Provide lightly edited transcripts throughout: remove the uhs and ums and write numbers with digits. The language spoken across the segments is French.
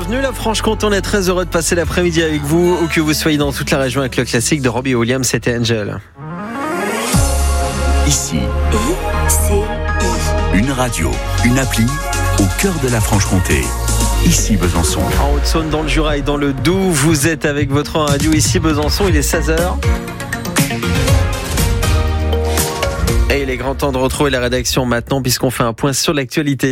Bienvenue la Franche-Comté, on est très heureux de passer l'après-midi avec vous, où que vous soyez dans toute la région avec le classique de Robbie Williams, c'était Angel. Ici, une radio, une appli au cœur de la Franche-Comté. Ici Besançon. En Haute-Saône, dans le Jura et dans le Doubs, vous êtes avec votre radio ici Besançon, il est 16h. Et il est grand temps de retrouver la rédaction maintenant puisqu'on fait un point sur l'actualité.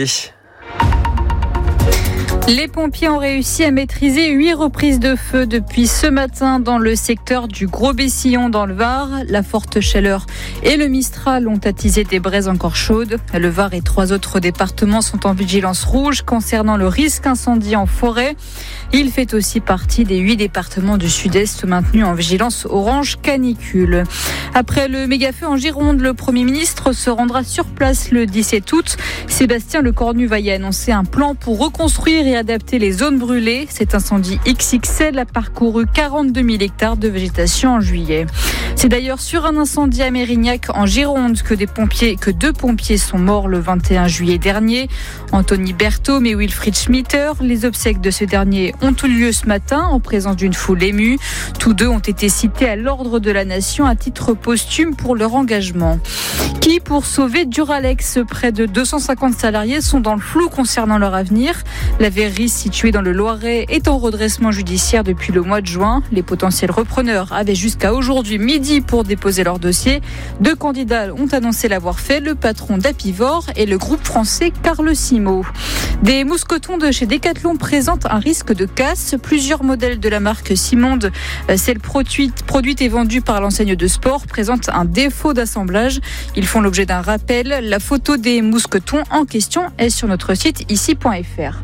Les pompiers ont réussi à maîtriser 8 reprises de feu depuis ce matin dans le secteur du Gros-Bessillon dans le Var. La forte chaleur et le Mistral ont attisé des braises encore chaudes. Le Var et 3 autres départements sont en vigilance rouge concernant le risque incendie en forêt. Il fait aussi partie des 8 départements du Sud-Est maintenus en vigilance orange canicule. Après le méga-feu en Gironde, le Premier ministre se rendra sur place le 17 août. Sébastien Lecornu va y annoncer un plan pour reconstruire et adapter les zones brûlées. Cet incendie XXL a parcouru 42 000 hectares de végétation en juillet. C'est d'ailleurs sur un incendie à Mérignac en Gironde que deux pompiers sont morts le 21 juillet dernier. Anthony Berthaud et Wilfried Schmitter. Les obsèques de ce dernier ont eu lieu ce matin en présence d'une foule émue. Tous deux ont été cités à l'ordre de la nation à titre posthume pour leur engagement. Qui, pour sauver Duralex, près de 250 salariés sont dans le flou concernant leur avenir. La verrerie située dans le Loiret est en redressement judiciaire depuis le mois de juin. Les potentiels repreneurs avaient jusqu'à aujourd'hui midi pour déposer leur dossier. 2 candidats ont annoncé l'avoir fait, le patron d'Apivor et le groupe français Carlesimo. Des mousquetons de chez Decathlon présentent un risque de casse. Plusieurs modèles de la marque Simonde, celle produite et vendue par l'enseigne de sport, présentent un défaut d'assemblage. Ils font l'objet d'un rappel. La photo des mousquetons en question est sur notre site ici.fr.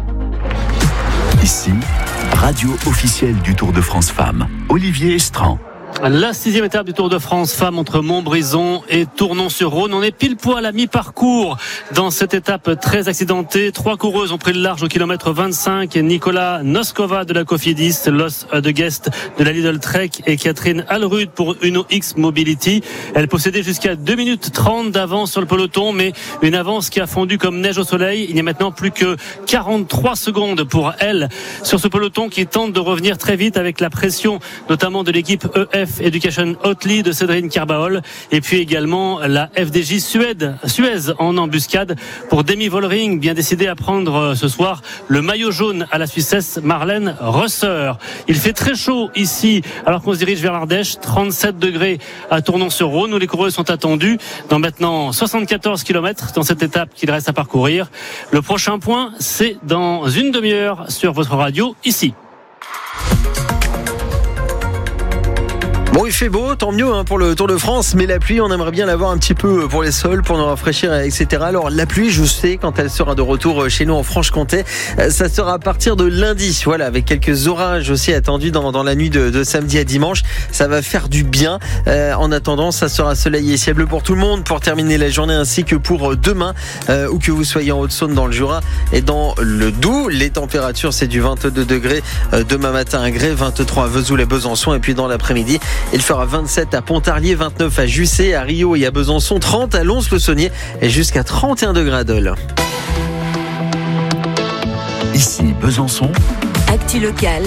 Ici, radio officielle du Tour de France Femmes. Olivier Estran. La 6e étape du Tour de France Femmes entre Montbrison et Tournon-sur-Rhône. On est pile poil à mi-parcours dans cette étape très accidentée. 3 coureuses ont pris le large au kilomètre 25. Nicolas Noskova de la Cofidis, Los de Guest de la Lidl Trek et Catherine Alrud pour Uno X Mobility. Elle possédait jusqu'à 2 minutes 30 d'avance sur le peloton, mais une avance qui a fondu comme neige au soleil. Il n'y a maintenant plus que 43 secondes pour elle sur ce peloton qui tente de revenir très vite avec la pression notamment de l'équipe EF Education Hotly de Cédrine Carbaol et puis également la FDJ Suez en embuscade pour Demi Vollering, bien décidé à prendre ce soir le maillot jaune à la Suissesse Marlène Rösser. Il fait très chaud ici alors qu'on se dirige vers l'Ardèche, 37 degrés à Tournon-sur-Rhône où les coureurs sont attendus dans maintenant 74 km dans cette étape qu'il reste à parcourir. Le prochain point, c'est dans une demi-heure sur votre radio ici. Bon, il fait beau, tant mieux pour le Tour de France, mais la pluie, on aimerait bien l'avoir un petit peu pour les sols, pour nous rafraîchir, etc. Alors la pluie, je sais quand elle sera de retour chez nous en Franche-Comté, ça sera à partir de lundi, voilà, avec quelques orages aussi attendus dans la nuit de samedi à dimanche. Ça va faire du bien. En attendant, ça sera soleil et ciel bleu pour tout le monde pour terminer la journée ainsi que pour demain, où que vous soyez en Haute-Saône, dans le Jura et dans le Doubs. Les températures, c'est du 22 degrés demain matin à Grès, 23 à Vesoul et Besançon, et puis dans l'après-midi, il fera 27 à Pontarlier, 29 à Jussey, à Rio et à Besançon, 30 à Lons-le-Saunier et jusqu'à 31 degrés à Dole. Ici Besançon. Actu locale.